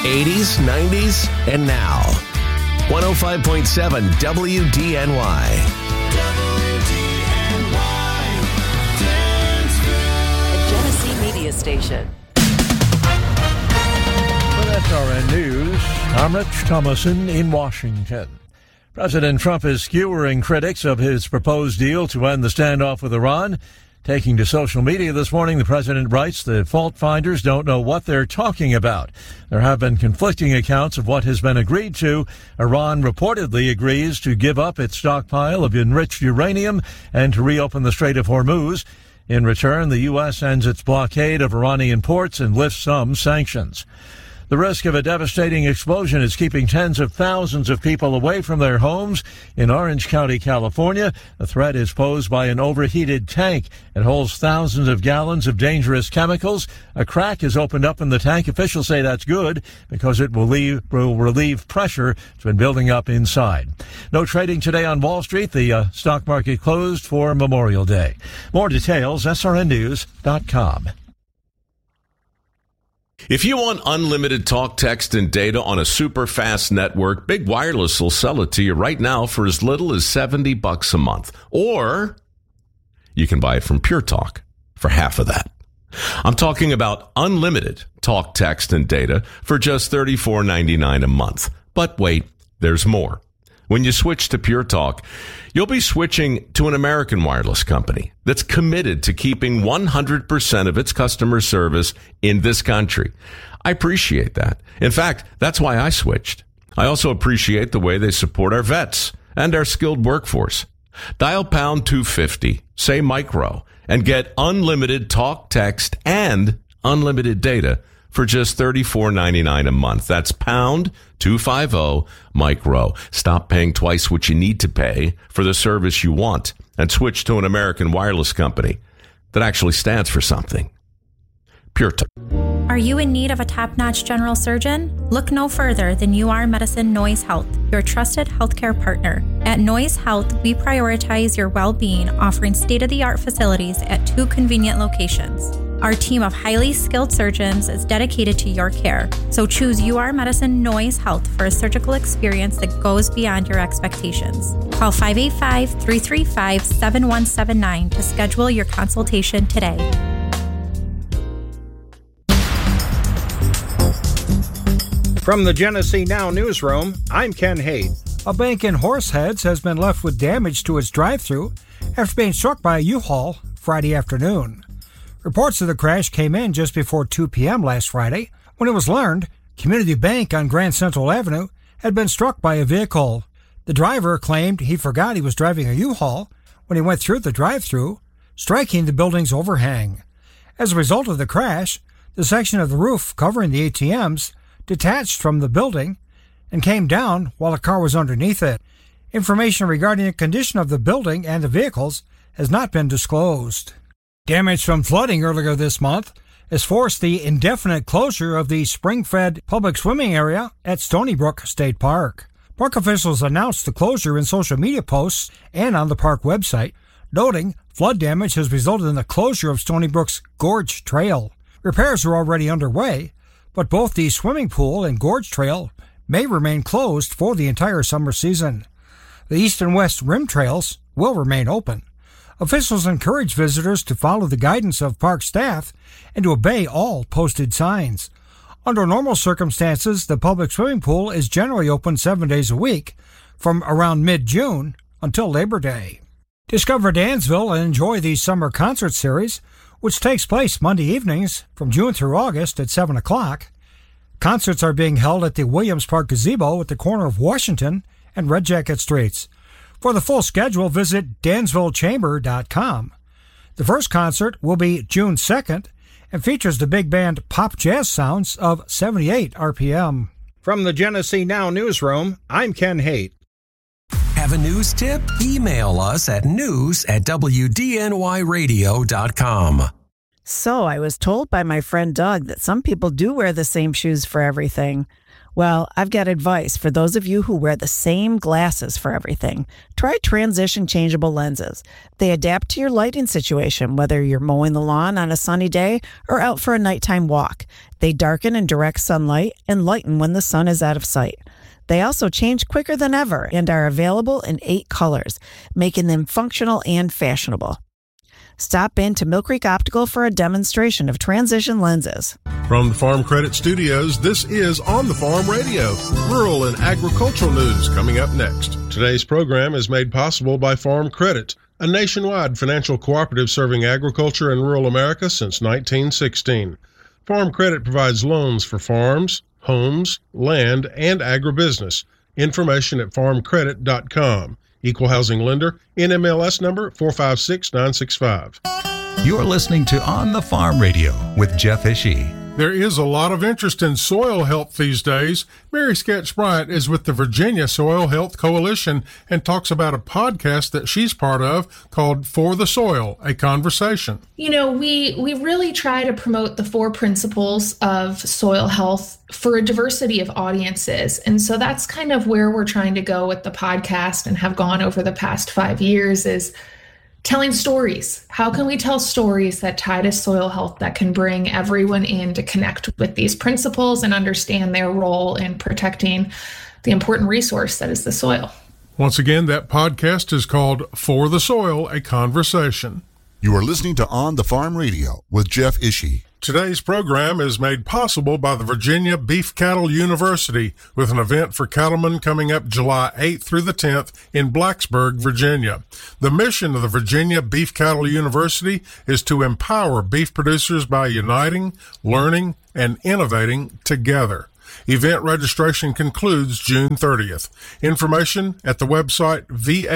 80s, 90s, and now. 105.7 WDNY. A Genesee media station. Well, SRN News. I'm Rich Thomason in Washington. President Trump is skewering critics of his proposed deal to end the standoff with Iran. Taking to social media this morning, the president writes the fault finders don't know what they're talking about. There have been conflicting accounts of what has been agreed to. Iran reportedly agrees to give up its stockpile of enriched uranium and to reopen the Strait of Hormuz. In return, the U.S. ends its blockade of Iranian ports and lifts some sanctions. The risk of a devastating explosion is keeping tens of thousands of people away from their homes in Orange County, California. The threat is posed by an overheated tank. It holds thousands of gallons of dangerous chemicals. A crack is opened up in the tank. Officials say that's good because it will relieve pressure that's been building up inside. No trading today on Wall Street. The stock market closed for Memorial Day. More details, srnnews.com. If you want unlimited talk, text, and data on a super fast network, Big Wireless will sell it to you right now for as little as $70 a month. Or you can buy it from Pure Talk for half of that. I'm talking about unlimited talk, text, and data for just $34.99 a month. But wait, there's more. When you switch to Pure Talk, you'll be switching to an American wireless company that's committed to keeping 100% of its customer service in this country. I appreciate that. In fact, that's why I switched. I also appreciate the way they support our vets and our skilled workforce. Dial pound 250, say micro, and get unlimited talk, text, and unlimited data for just $34.99 a month. That's pound 250 micro. Stop paying twice what you need to pay for the service you want and switch to an American wireless company that actually stands for something. Pure Talk. Are you in need of a top-notch general surgeon? Look no further than UR Medicine Noise Health, your trusted healthcare partner. At Noise Health, we prioritize your well-being, offering state-of-the-art facilities at 2 convenient locations. Our team of highly skilled surgeons is dedicated to your care, so choose UR Medicine Noise Health for a surgical experience that goes beyond your expectations. Call 585-335-7179 to schedule your consultation today. From the Genesee Now newsroom, I'm Ken Haight. A bank in Horseheads has been left with damage to its drive-thru after being struck by a U-Haul Friday afternoon. Reports of the crash came in just before 2 p.m. last Friday when it was learned Community Bank on Grand Central Avenue had been struck by a vehicle. The driver claimed he forgot he was driving a U-Haul when he went through the drive-thru, striking the building's overhang. As a result of the crash, the section of the roof covering the ATMs detached from the building and came down while a car was underneath it. Information regarding the condition of the building and the vehicles has not been disclosed. Damage from flooding earlier this month has forced the indefinite closure of the spring-fed public swimming area at Stony Brook State Park. Park officials announced the closure in social media posts and on the park website, noting flood damage has resulted in the closure of Stony Brook's Gorge Trail. Repairs are already underway, but both the swimming pool and Gorge Trail may remain closed for the entire summer season. The east and west rim trails will remain open. Officials encourage visitors to follow the guidance of park staff and to obey all posted signs. Under normal circumstances, the public swimming pool is generally open 7 days a week from around mid-June until Labor Day. Discover Dansville and enjoy the summer concert series, which takes place Monday evenings from June through August at 7 o'clock. Concerts are being held at the Williams Park Gazebo at the corner of Washington and Red Jacket Streets. For the full schedule, visit dansvillechamber.com. The first concert will be June 2nd and features the big band Pop Jazz Sounds of 78 RPM. From the Genesee Now newsroom, I'm Ken Haight. Have a news tip? Email us at news@wdnyradio.com. So I was told by my friend Doug that some people do wear the same shoes for everything. Well, I've got advice for those of you who wear the same glasses for everything. Try Transition Changeable Lenses. They adapt to your lighting situation, whether you're mowing the lawn on a sunny day or out for a nighttime walk. They darken in direct sunlight and lighten when the sun is out of sight. They also change quicker than ever and are available in 8 colors, making them functional and fashionable. Stop in to Mill Creek Optical for a demonstration of Transition lenses. From the Farm Credit Studios, this is On the Farm Radio, rural and agricultural news coming up next. Today's program is made possible by Farm Credit, a nationwide financial cooperative serving agriculture and rural America since 1916. Farm Credit provides loans for farms, homes, land, and agribusiness. Information at farmcredit.com. Equal housing lender, NMLS number 456965. You're listening to On the Farm Radio with Jeff Ishii. There is a lot of interest in soil health these days. Mary Sketch Bryant is with the Virginia Soil Health Coalition and talks about a podcast that she's part of called For the Soil, a Conversation. You know, we really try to promote the 4 principles of soil health for a diversity of audiences. And so that's kind of where we're trying to go with the podcast and have gone over the past 5 years is telling stories. How can we tell stories that tie to soil health that can bring everyone in to connect with these principles and understand their role in protecting the important resource that is the soil? Once again, that podcast is called For the Soil, a Conversation. You are listening to On the Farm Radio with Jeff Ishii. Today's program is made possible by the Virginia Beef Cattle University with an event for cattlemen coming up July 8th through the 10th in Blacksburg, Virginia. The mission of the Virginia Beef Cattle University is to empower beef producers by uniting, learning, and innovating together. Event registration concludes June 30th. Information at the website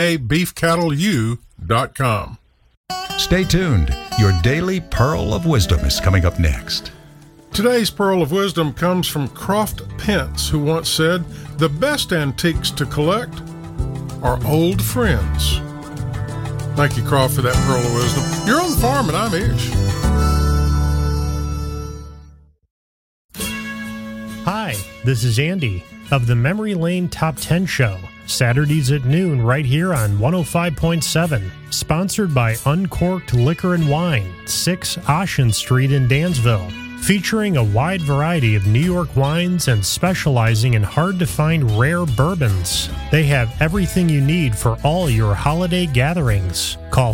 vabeefcattleu.com. Stay tuned. Your daily Pearl of Wisdom is coming up next. Today's Pearl of Wisdom comes from Croft Pence, who once said, "The best antiques to collect are old friends." Thank you, Croft, for that Pearl of Wisdom. You're on the farm, and I'm Ish. Hi, this is Andy of the Memory Lane Top 10 Show. Saturdays at noon right here on 105.7. Sponsored by Uncorked Liquor and Wine, 6 Ocean Street in Dansville. Featuring a wide variety of New York wines and specializing in hard-to-find rare bourbons. They have everything you need for all your holiday gatherings. Call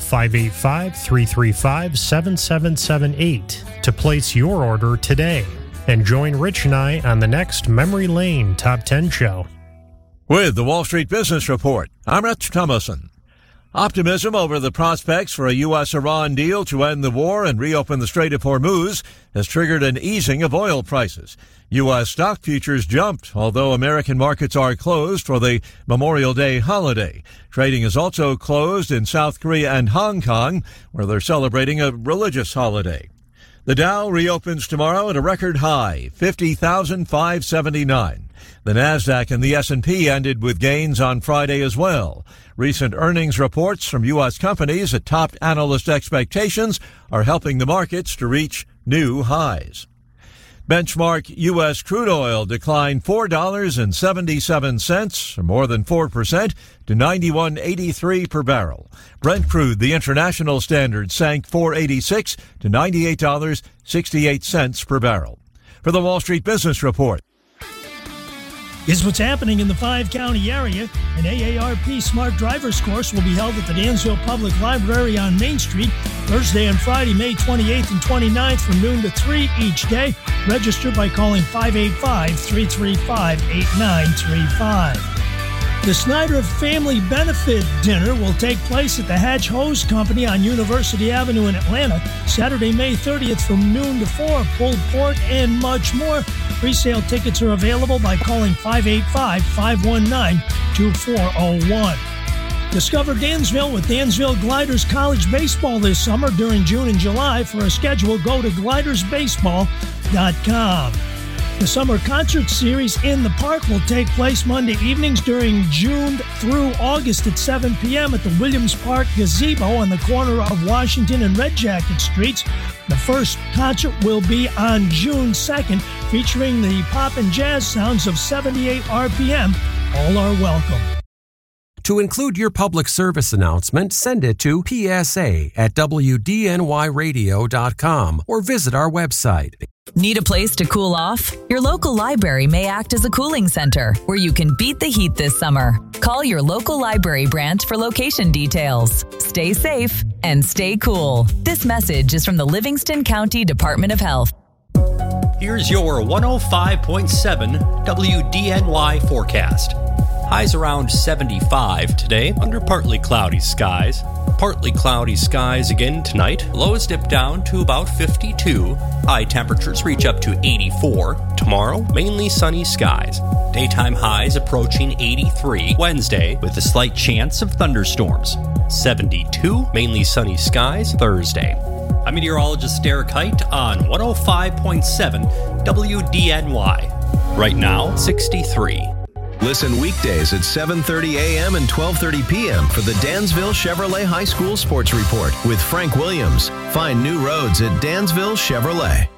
585-335-7778 to place your order today. And join Rich and I on the next Memory Lane Top 10 Show. With the Wall Street Business Report, I'm Rich Thomason. Optimism over the prospects for a U.S.-Iran deal to end the war and reopen the Strait of Hormuz has triggered an easing of oil prices. U.S. stock futures jumped, although American markets are closed for the Memorial Day holiday. Trading is also closed in South Korea and Hong Kong, where they're celebrating a religious holiday. The Dow reopens tomorrow at a record high, 50,579. The Nasdaq and the S&P ended with gains on Friday as well. Recent earnings reports from U.S. companies that topped analyst expectations are helping the markets to reach new highs. Benchmark U.S. crude oil declined $4.77, or more than 4%, to $91.83 per barrel. Brent crude, the international standard, sank $4.86 to $98.68 per barrel. For the Wall Street Business Report. Is what's happening in the 5-county area. An AARP Smart Drivers course will be held at the Dansville Public Library on Main Street Thursday and Friday, May 28th and 29th from noon to 3 each day. Register by calling 585-335-8935. The Snyder Family Benefit Dinner will take place at the Hatch Hose Company on University Avenue in Atlanta, Saturday, May 30th from noon to 4. Pulled pork and much more. Pre-sale tickets are available by calling 585-519-2401. Discover Dansville with Dansville Gliders College Baseball this summer during June and July. For a schedule, go to glidersbaseball.com. The summer concert series In the Park will take place Monday evenings during June through August at 7 p.m. at the Williams Park Gazebo on the corner of Washington and Red Jacket Streets. The first concert will be on June 2nd, featuring the pop and jazz sounds of 78 RPM. All are welcome. To include your public service announcement, send it to psa@wdnyradio.com or visit our website. Need a place to cool off? Your local library may act as a cooling center where you can beat the heat this summer. Call your local library branch for location details. Stay safe and stay cool. This message is from the Livingston County Department of Health. Here's your 105.7 WDNY forecast. Highs around 75 today under partly cloudy skies. Partly cloudy skies again tonight. Lows dip down to about 52. High temperatures reach up to 84. Tomorrow, mainly sunny skies. Daytime highs approaching 83 Wednesday with a slight chance of thunderstorms. 72, mainly sunny skies Thursday. I'm meteorologist Derek Height on 105.7 WDNY. Right now, 63. Listen weekdays at 7:30 a.m. and 12:30 p.m. for the Dansville Chevrolet High School Sports Report with Frank Williams. Find new roads at Dansville Chevrolet.